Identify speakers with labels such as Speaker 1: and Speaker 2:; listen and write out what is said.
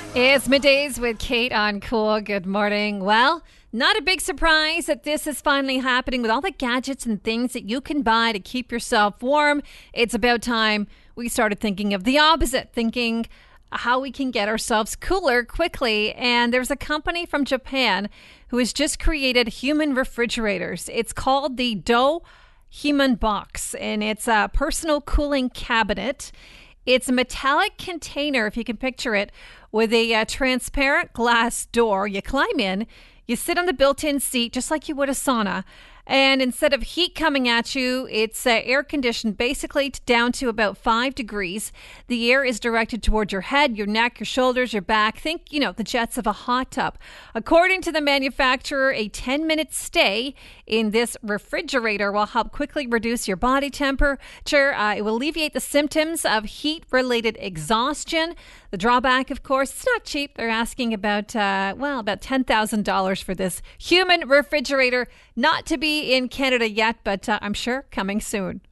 Speaker 1: It's middays with Kate on Cool. Good morning. Well, not a big surprise that this is finally happening with all the gadgets and things that you can buy to keep yourself warm. It's about time we started thinking of the opposite, thinking how we can get ourselves cooler quickly. And there's a company from Japan who has just created human refrigerators. It's called the Do Human Box, and it's a personal cooling cabinet. It's a metallic container, if you can picture it, with a transparent glass door. You climb in, you sit on the built-in seat just like you would a sauna. And instead of heat coming at you, it's air conditioned basically down to about 5 degrees. The air is directed toward your head, your neck, your shoulders, your back. Think, the jets of a hot tub. According to the manufacturer, a 10-minute stay in this refrigerator will help quickly reduce your body temperature. It will alleviate the symptoms of heat-related exhaustion. The drawback, of course, it's not cheap. They're asking about $10,000 for this human refrigerator. Not to be in Canada yet, but I'm sure coming soon.